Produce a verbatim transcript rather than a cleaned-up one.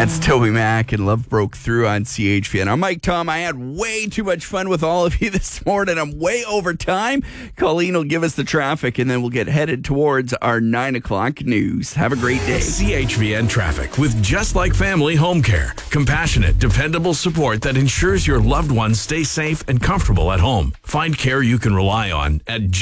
That's Toby Mac, and Love Broke Through on C H V N. I'm Mike Tom. I had way too much fun with all of you this morning. I'm way over time. Colleen will give us the traffic, and then we'll get headed towards our nine o'clock news. Have a great day. C H V N traffic with Just Like Family Home Care. Compassionate, dependable support that ensures your loved ones stay safe and comfortable at home. Find care you can rely on at